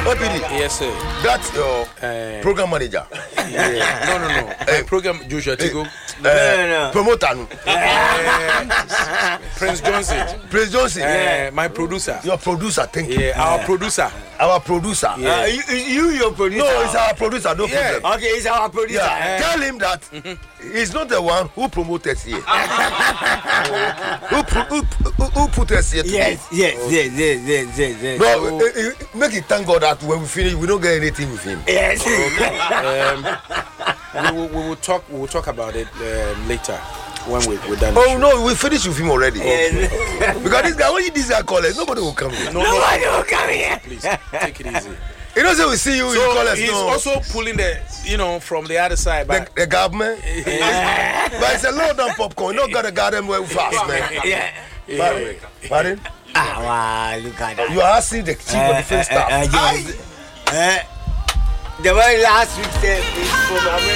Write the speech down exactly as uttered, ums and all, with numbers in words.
O P D. Yes, sir. That's your Uh, program manager. Yeah. No, no, no. Uh, program Joshua Tigo. Uh, No, no, no. Promoter. no. Uh, Prince Johnson. Prince Johnson. Uh, my producer. Your producer. Thank you. Yeah, our producer. Our producer. Yeah. Uh, you, you, your producer. No, it's our producer. No Yeah. problem. Okay, it's our producer. Yeah. Uh, Tell him that he's not the one who promoted us here. who, pro- who, who, who put us here today. yes, yes, yes, yes, yes, yes, yes. No, eh, eh, make it thank God that when we finish, we don't get anything with him. Yes. Um, we, will, we will talk. We will talk about it um, later when we we're done. the Oh show. no, we finished with him already. Yes. Because this guy, when you this guy call us, nobody will come here. No, Nobody will come here. Please take it easy. You know, so we see you, you So call us. he's No. also pulling the, you know, from the other side. the, But the government. But it's a low down popcorn. You don't got to guard them well fast, man. Yeah. Pardon? Pardon? Ah, wow, look at that. You are asking the chief of defense staff. Uh, uh, uh, yes. Uh, the very last week said is from America.